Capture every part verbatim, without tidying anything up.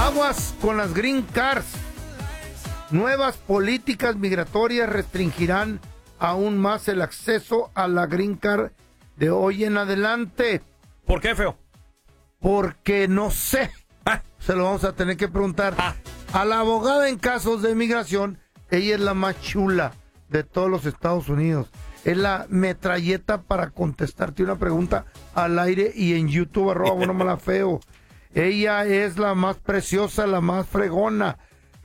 Aguas con las green cards. Nuevas políticas migratorias restringirán aún más el acceso a la green card de hoy en adelante. ¿Por qué, feo? Porque no sé. Ah. Se lo vamos a tener que preguntar ah. a la abogada en casos de migración. Ella es la más chula de todos los Estados Unidos. Es la metralleta para contestarte una pregunta al aire y en YouTube, arroba bueno mala feo. Ella es la más preciosa, la más fregona.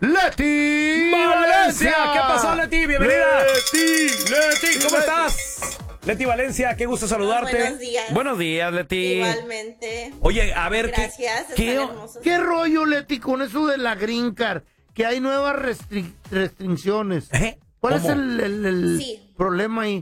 ¡Leti Valencia! ¿Qué pasó, Leti? Bienvenida. Leti, Leti, ¿cómo estás? Leti Valencia, qué gusto saludarte. Buenos días. Buenos días, Leti. Igualmente. Oye, a ver, Gracias, ¿qué, qué, ¿qué rollo, Leti, con eso de la green card? Que hay nuevas restri- restricciones. ¿Eh? ¿Cuál ¿Cómo? es el, el, el sí. problema ahí?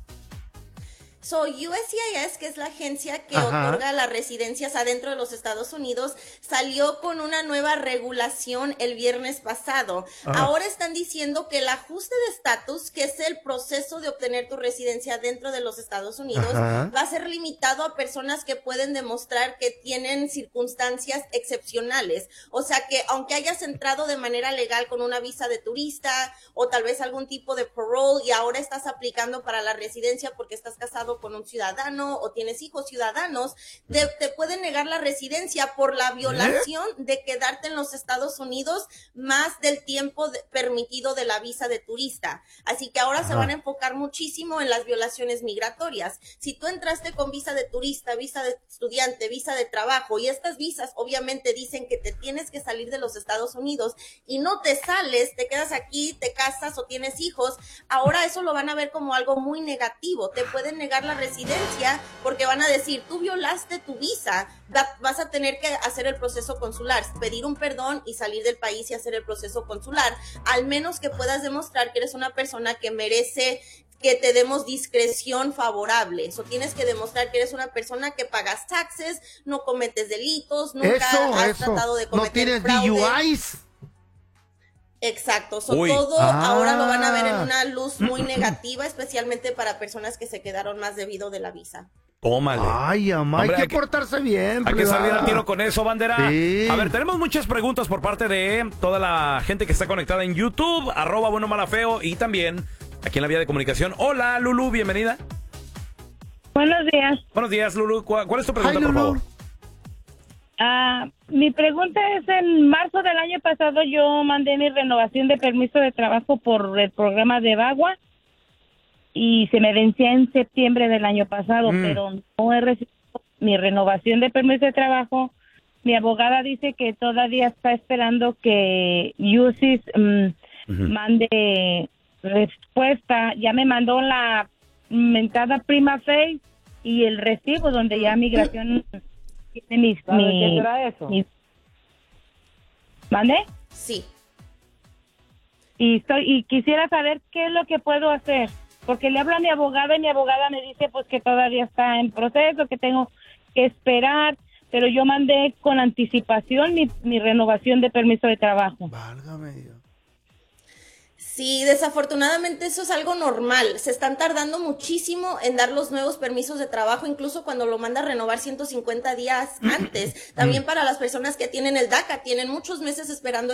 So, U S C I S, que es la agencia que Ajá. otorga las residencias adentro de los Estados Unidos, salió con una nueva regulación el viernes pasado. Ajá. Ahora están diciendo que el ajuste de estatus, que es el proceso de obtener tu residencia dentro de los Estados Unidos, Ajá. va a ser limitado a personas que pueden demostrar que tienen circunstancias excepcionales. O sea que aunque hayas entrado de manera legal con una visa de turista o tal vez algún tipo de parole y ahora estás aplicando para la residencia porque estás casado con un ciudadano o tienes hijos ciudadanos, te, te pueden negar la residencia por la violación ¿Eh? de quedarte en los Estados Unidos más del tiempo de, permitido de la visa de turista. Así que ahora Ajá. se van a enfocar muchísimo en las violaciones migratorias. Si tú entraste con visa de turista, visa de estudiante, visa de trabajo y estas visas obviamente dicen que te tienes que salir de los Estados Unidos y no te sales, te quedas aquí, te casas o tienes hijos, ahora eso lo van a ver como algo muy negativo. Te pueden negar la residencia porque van a decir, tú violaste tu visa, vas a tener que hacer el proceso consular, pedir un perdón y salir del país y hacer el proceso consular, al menos que puedas demostrar que eres una persona que merece que te demos discreción favorable. Eso tienes que demostrar que eres una persona que pagas taxes, no cometes delitos, nunca eso, has eso. tratado de cometer no tienes fraude. D U Is. Exacto, so, Uy. todo Ah. ahora lo van a ver en una luz muy negativa, especialmente para personas que se quedaron más debido de la visa. Tómale. Ay, amá, hay que, que portarse bien. Hay que salir al tiro con eso, bandera. Sí. A ver, tenemos muchas preguntas por parte de toda la gente que está conectada en YouTube, arroba bueno mala feo, y también aquí en la vía de comunicación. Hola, Lulu, bienvenida. Buenos días. Buenos días, Lulu. ¿Cuál, cuál es tu pregunta, Hi, por Lulu. favor? Uh, mi pregunta es, en marzo del año pasado yo mandé mi renovación de permiso de trabajo por el programa de Bagua y se me vencía en septiembre del año pasado, mm. pero no he recibido mi renovación de permiso de trabajo. Mi abogada dice que todavía está esperando que U S C I S um, uh-huh. mande respuesta. Ya me mandó la mentada prima facie y el recibo donde ya migración... Mis, ¿Sabes mi, qué será eso? Mi... ¿Mande? Sí. Y, estoy, y quisiera saber qué es lo que puedo hacer, porque le hablo a mi abogada y mi abogada me dice pues que todavía está en proceso, que tengo que esperar, pero yo mandé con anticipación mi, mi renovación de permiso de trabajo. Válgame Dios. Sí, desafortunadamente eso es algo normal. Se están tardando muchísimo en dar los nuevos permisos de trabajo, incluso cuando lo manda a renovar ciento cincuenta días antes. También para las personas que tienen el DACA, tienen muchos meses esperando